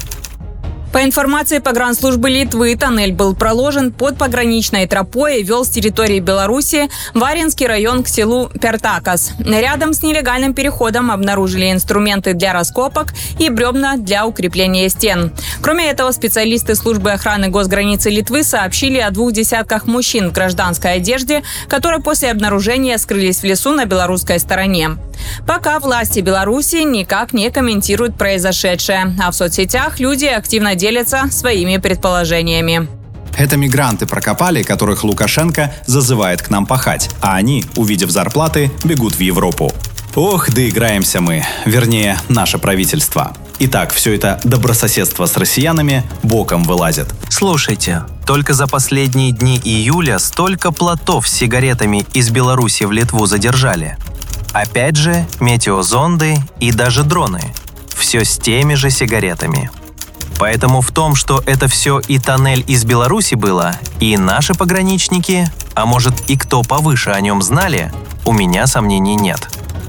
По информации погранслужбы Литвы, тоннель был проложен под пограничной тропой и вел с территории Беларуси в Аринский район к селу Пертакас. Рядом с нелегальным переходом обнаружили инструменты для раскопок и бревна для укрепления стен. Кроме этого, специалисты службы охраны госграницы Литвы сообщили о двух десятках мужчин в гражданской одежде, которые после обнаружения скрылись в лесу на белорусской стороне. Пока власти Беларуси никак не комментируют произошедшее, а в соцсетях люди активно делятся своими предположениями. Это мигранты прокопали, которых Лукашенко зазывает к нам пахать, а они, увидев зарплаты, бегут в Европу. Ох, доиграемся мы, вернее, наше правительство. Итак, все это добрососедство с россиянами боком вылазит. Слушайте, только за последние дни июля столько плотов с сигаретами из Беларуси в Литву задержали. Опять же, метеозонды и даже дроны. Все с теми же сигаретами. Поэтому в том, что это все и тоннель из Беларуси было, и наши пограничники, а может и кто повыше о нем знали, у меня сомнений нет.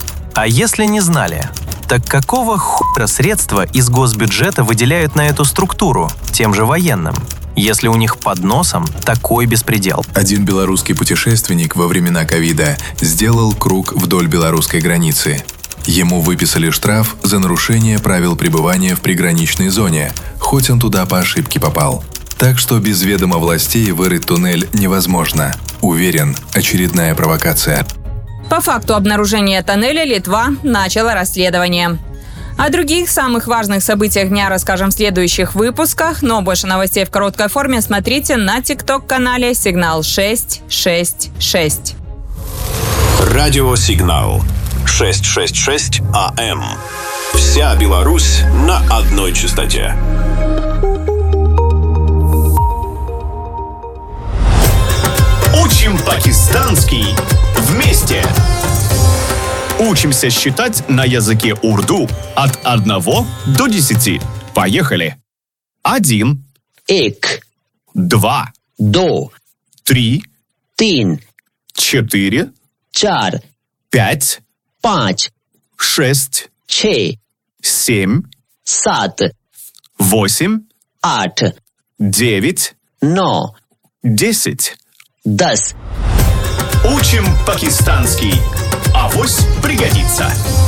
А если не знали, так какого хуя средства из госбюджета выделяют на эту структуру, тем же военным, если у них под носом такой беспредел? Один белорусский путешественник во времена ковида сделал круг вдоль белорусской границы. Ему выписали штраф за нарушение правил пребывания в приграничной зоне, хоть он туда по ошибке попал. Так что без ведома властей вырыть туннель невозможно. Уверен, очередная провокация. По факту обнаружения тоннеля Литва начала расследование. О других самых важных событиях дня расскажем в следующих выпусках, но больше новостей в короткой форме смотрите на тикток-канале «Сигнал шесть шесть шесть». Радиосигнал шестьсот шестьдесят шесть АМ. Вся Беларусь на одной частоте. Учим пакистанский вместе. Учимся считать на языке урду от одного до десяти. Поехали. Один. Эк. Два. До. Три. Тин. Четыре. Чар. Пять. Панч. Шесть. Че. Семь. Сат. Восемь. आठ, девять, नौ, десять. दस. Учим пакистанский. Авось пригодится.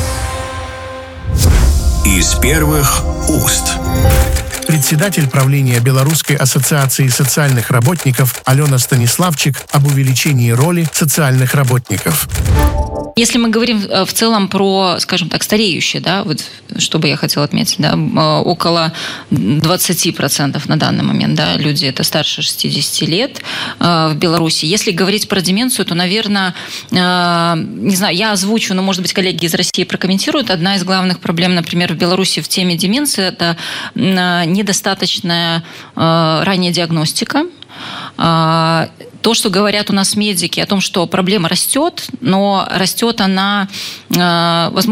Из первых уст. Председатель правления Белорусской ассоциации социальных работников Алена Станиславчик об увеличении роли социальных работников. Если мы говорим в целом про, скажем так, стареющие, да, вот что бы я хотела отметить, да, около двадцать процентов на данный момент, да, люди это старше шестидесяти лет э, в Беларуси. Если говорить про деменцию, то, наверное, э, не знаю, я озвучу, но, может быть, коллеги из России прокомментируют. Одна из главных проблем, например, в Беларуси в теме деменции – это э, недостаточная э, ранняя диагностика. Э, То, что говорят у нас медики о том, что проблема растет, но растет она, возможно,